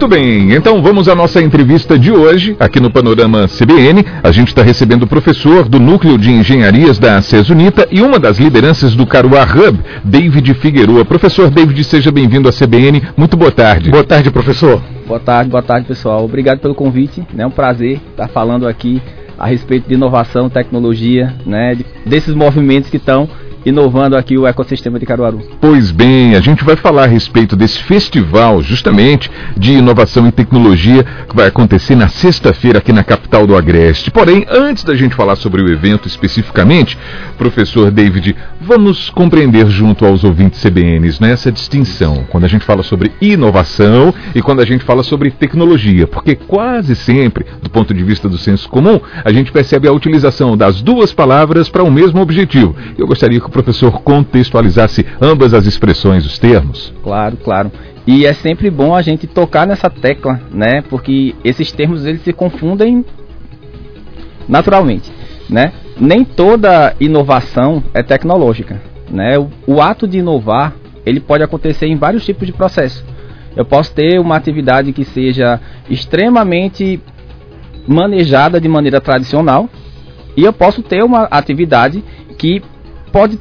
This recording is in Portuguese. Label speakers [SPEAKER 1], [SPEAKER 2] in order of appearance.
[SPEAKER 1] Muito bem, então vamos à nossa entrevista de hoje, aqui no Panorama CBN. A gente está recebendo o professor do Núcleo de Engenharias da CESUNITA e uma das lideranças do Caruá Hub, David Figueroa. Professor David, seja bem-vindo à CBN. Muito boa tarde.
[SPEAKER 2] Boa tarde, professor.
[SPEAKER 3] Boa tarde, pessoal. Obrigado pelo convite. É um prazer estar falando aqui a respeito de inovação, tecnologia, né, desses movimentos que estão inovando aqui o ecossistema de Caruaru.
[SPEAKER 1] Pois bem, a gente vai falar a respeito desse festival, justamente, de inovação e tecnologia que vai acontecer na sexta-feira aqui na capital do Agreste. Porém, antes da gente falar sobre o evento especificamente, professor David, vamos compreender junto aos ouvintes CBNs, né, essa distinção, quando a gente fala sobre inovação e quando a gente fala sobre tecnologia, porque quase sempre, do ponto de vista do senso comum, a gente percebe a utilização das duas palavras para o mesmo objetivo. Eu gostaria que o professor contextualizasse ambas as expressões, os termos.
[SPEAKER 3] Claro. E é sempre bom a gente tocar nessa tecla, né? Porque esses termos eles se confundem naturalmente, né? Nem toda inovação é tecnológica, né? O ato de inovar, ele pode acontecer em vários tipos de processo. Eu posso ter uma atividade que seja extremamente manejada de maneira tradicional e eu posso ter uma atividade que pode